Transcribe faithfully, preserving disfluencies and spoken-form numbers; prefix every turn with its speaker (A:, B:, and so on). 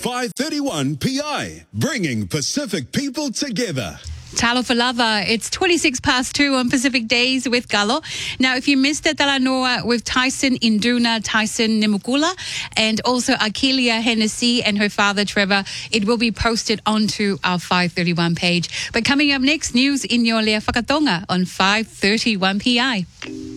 A: five thirty-one P I, bringing Pacific people together.
B: Talofa Lava. It's twenty-six past two on Pacific Days with Galo. Now, if you missed the Talanoa with Tyson Induna, Tyson Nimukula, and also Akelia Hennessy and her father Trevor, it will be posted onto our five thirty-one page. But coming up next, news in your Lea Whakatonga on five thirty-one P I.